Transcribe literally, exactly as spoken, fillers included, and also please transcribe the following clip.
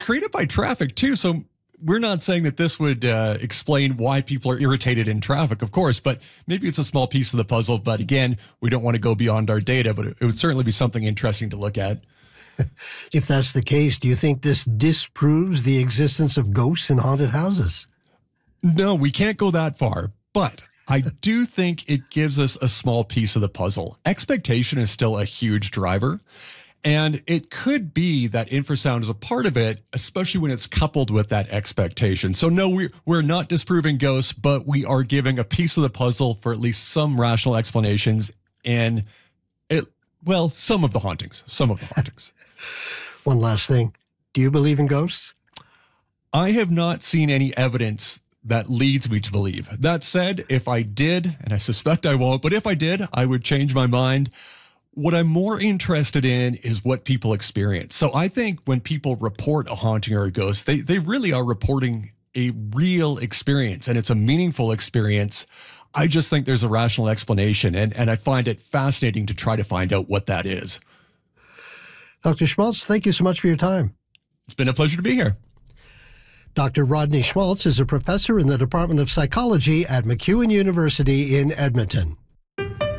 created by traffic too. So we're not saying that this would uh, explain why people are irritated in traffic, of course, but maybe it's a small piece of the puzzle. But again, we don't want to go beyond our data, but it, it would certainly be something interesting to look at. If that's the case, do you think this disproves the existence of ghosts in haunted houses? No, we can't go that far, but I do think it gives us a small piece of the puzzle. Expectation is still a huge driver. And it could be that infrasound is a part of it, especially when it's coupled with that expectation. So no, we're, we're not disproving ghosts, but we are giving a piece of the puzzle for at least some rational explanations in, it, well, some of the hauntings, some of the hauntings. One last thing. Do you believe in ghosts? I have not seen any evidence that leads me to believe. That said, if I did, and I suspect I won't, but if I did, I would change my mind. What I'm more interested in is what people experience. So I think when people report a haunting or a ghost, they, they really are reporting a real experience, and it's a meaningful experience. I just think there's a rational explanation, and, and I find it fascinating to try to find out what that is. Doctor Schmaltz, thank you so much for your time. It's been a pleasure to be here. Doctor Rodney Schmaltz is a professor in the Department of Psychology at MacEwan University in Edmonton.